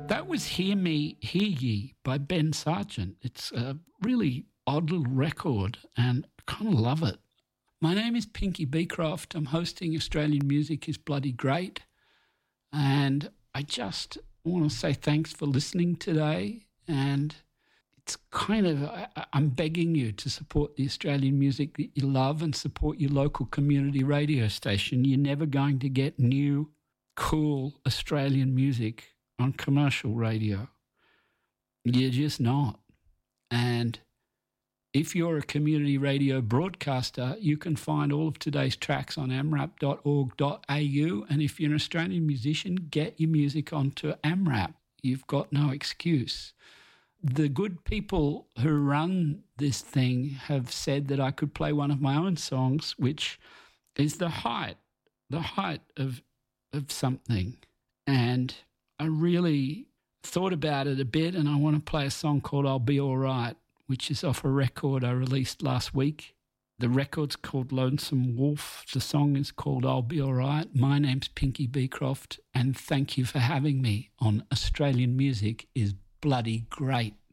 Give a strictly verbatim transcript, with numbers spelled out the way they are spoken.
That was Hear Me, Hear Ye by Ben Sargent. It's a really odd little record and I kind of love it. My name is Pinky Beecroft. I'm hosting Australian Music is Bloody Great. And I just want to say thanks for listening today. And it's kind of, I, I'm begging you to support the Australian music that you love and support your local community radio station. You're never going to get new, cool Australian music on commercial radio. You're just not. And if you're a community radio broadcaster, you can find all of today's tracks on a m rap dot org dot a u. And if you're an Australian musician, get your music onto AMRAP. You've got no excuse. The good people who run this thing have said that I could play one of my own songs, which is the height, the height of of something. And I really thought about it a bit, and I want to play a song called I'll Be All Right, which is off a record I released last week. The record's called Lonesome Wolf. The song is called I'll Be All Right. My name's Pinky Beecroft, and thank you for having me on Australian Music is Bloody Great.